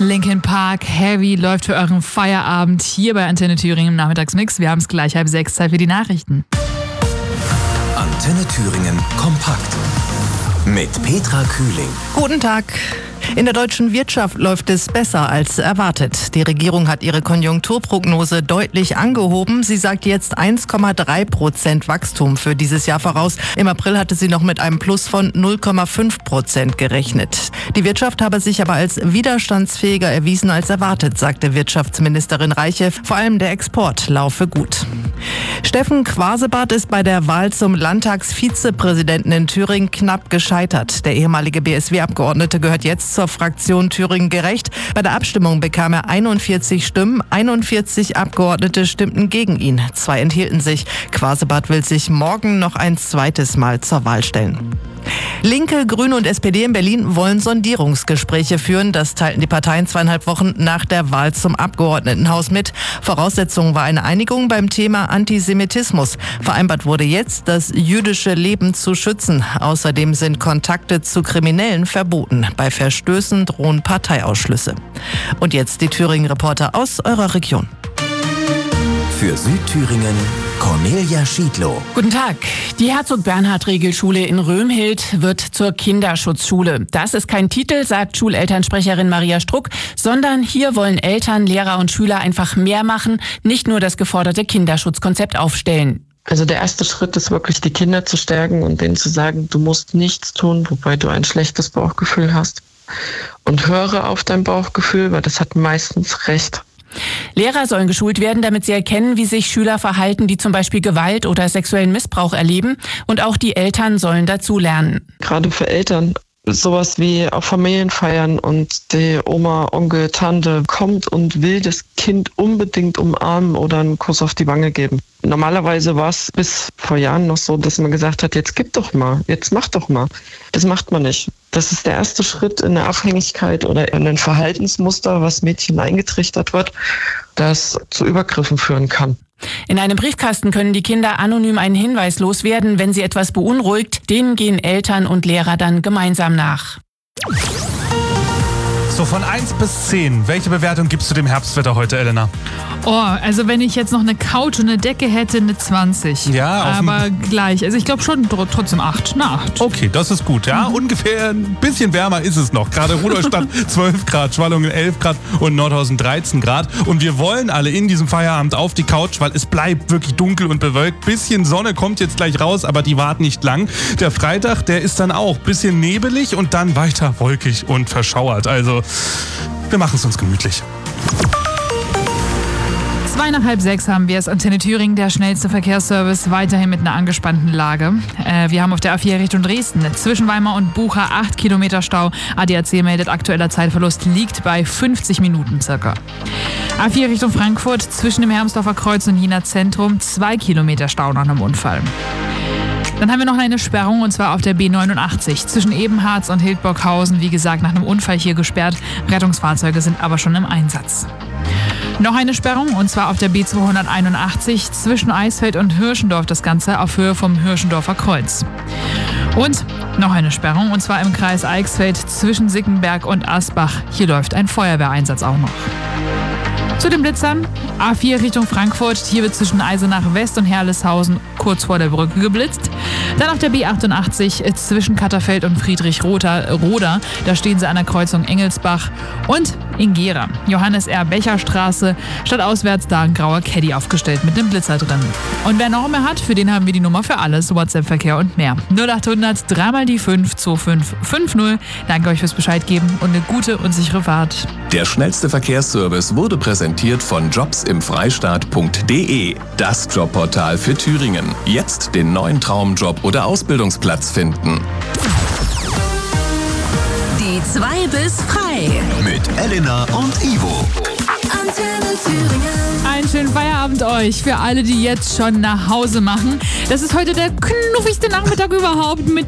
Linkin Park, Heavy läuft für euren Feierabend hier bei Antenne Thüringen im Nachmittagsmix. Wir haben es gleich 5:30, Zeit für die Nachrichten. Antenne Thüringen kompakt mit Petra Kühling. Guten Tag. In der deutschen Wirtschaft läuft es besser als erwartet. Die Regierung hat ihre Konjunkturprognose deutlich angehoben. Sie sagt jetzt 1,3% Wachstum für dieses Jahr voraus. Im April hatte sie noch mit einem Plus von 0,5% gerechnet. Die Wirtschaft habe sich aber als widerstandsfähiger erwiesen als erwartet, sagte Wirtschaftsministerin Reiche. Vor allem der Export laufe gut. Steffen Quasebart ist bei der Wahl zum Landtagsvizepräsidenten in Thüringen knapp gescheitert. Der ehemalige BSW-Abgeordnete gehört jetzt zur Fraktion Thüringen gerecht. Bei der Abstimmung bekam er 41 Stimmen. 41 Abgeordnete stimmten gegen ihn. 2 enthielten sich. Quasebart will sich morgen noch ein zweites Mal zur Wahl stellen. Linke, Grüne und SPD in Berlin wollen Sondierungsgespräche führen. Das teilten die Parteien 2,5 Wochen nach der Wahl zum Abgeordnetenhaus mit. Voraussetzung war eine Einigung beim Thema Antisemitismus. Vereinbart wurde jetzt, das jüdische Leben zu schützen. Außerdem sind Kontakte zu Kriminellen verboten. Bei Verstößen drohen Parteiausschlüsse. Und jetzt die Thüringen-Reporter aus eurer Region. Für Südthüringen Cornelia Schiedlow. Guten Tag. Die Herzog-Bernhard-Regelschule in Römhild wird zur Kinderschutzschule. Das ist kein Titel, sagt Schulelternsprecherin Maria Struck, sondern hier wollen Eltern, Lehrer und Schüler einfach mehr machen, nicht nur das geforderte Kinderschutzkonzept aufstellen. Also der erste Schritt ist wirklich, die Kinder zu stärken und denen zu sagen, du musst nichts tun, wobei du ein schlechtes Bauchgefühl hast. Und höre auf dein Bauchgefühl, weil das hat meistens recht. Lehrer sollen geschult werden, damit sie erkennen, wie sich Schüler verhalten, die zum Beispiel Gewalt oder sexuellen Missbrauch erleben. Und auch die Eltern sollen dazu lernen. Gerade für Eltern. Sowas wie auf Familienfeiern und die Oma, Onkel, Tante kommt und will das Kind unbedingt umarmen oder einen Kuss auf die Wange geben. Normalerweise war es bis vor Jahren noch so, dass man gesagt hat, jetzt gib doch mal, jetzt mach doch mal. Das macht man nicht. Das ist der erste Schritt in eine Abhängigkeit oder in ein Verhaltensmuster, was Mädchen eingetrichtert wird, das zu Übergriffen führen kann. In einem Briefkasten können die Kinder anonym einen Hinweis loswerden, wenn sie etwas beunruhigt. Denen gehen Eltern und Lehrer dann gemeinsam nach. So, von 1 bis 10, welche Bewertung gibst du dem Herbstwetter heute, Elena? Oh, also wenn ich jetzt noch eine Couch und eine Decke hätte, eine 20. Ja, aber gleich. Also ich glaube schon trotzdem 8. Eine 8. Okay, das ist gut. Ja, ungefähr ein bisschen wärmer ist es noch. Gerade Rudolstadt 12 Grad, Schwallungen 11 Grad und Nordhausen 13 Grad. Und wir wollen alle in diesem Feierabend auf die Couch, weil es bleibt wirklich dunkel und bewölkt. Bisschen Sonne kommt jetzt gleich raus, aber die warten nicht lang. Der Freitag, der ist dann auch bisschen nebelig und dann weiter wolkig und verschauert. Also wir machen es uns gemütlich. 5:05 haben wir es. Antenne Thüringen, der schnellste Verkehrsservice, weiterhin mit einer angespannten Lage. Wir haben auf der A4 Richtung Dresden zwischen Weimar und Bucha 8 Kilometer Stau. ADAC meldet, aktueller Zeitverlust liegt bei 50 Minuten circa. A4 Richtung Frankfurt zwischen dem Hermsdorfer Kreuz und Jena Zentrum 2 Kilometer Stau nach einem Unfall. Dann haben wir noch eine Sperrung, und zwar auf der B89 zwischen Ebenharz und Hildburghausen. Wie gesagt, nach einem Unfall hier gesperrt. Rettungsfahrzeuge sind aber schon im Einsatz. Noch eine Sperrung, und zwar auf der B281 zwischen Eisfeld und Hirschendorf. Das Ganze auf Höhe vom Hirschendorfer Kreuz. Und noch eine Sperrung, und zwar im Kreis Eichsfeld zwischen Sickenberg und Asbach. Hier läuft ein Feuerwehreinsatz auch noch. Zu den Blitzern, A4 Richtung Frankfurt, hier wird zwischen Eisenach West und Herleshausen kurz vor der Brücke geblitzt. Dann auf der B88 zwischen Katterfeld und Friedrich-Roda, da stehen sie an der Kreuzung Engelsbach. Und in Gera, Johannes R. Becher Straße, stadtauswärts da ein grauer Caddy aufgestellt mit einem Blitzer drin. Und wer noch mehr hat, für den haben wir die Nummer für alles, WhatsApp-Verkehr und mehr. 0800 3 mal die 5 2550. Danke euch fürs Bescheid geben und eine gute und sichere Fahrt. Der schnellste Verkehrsservice wurde präsentiert von jobsimfreistaat.de. Das Jobportal für Thüringen. Jetzt den neuen Traumjob oder Ausbildungsplatz finden. Die 2 bis frei. Mit Elena und Ivo. Antenne Thüringen. Einen schönen Feierabend euch für alle, die jetzt schon nach Hause machen. Das ist heute der knuffigste Nachmittag überhaupt mit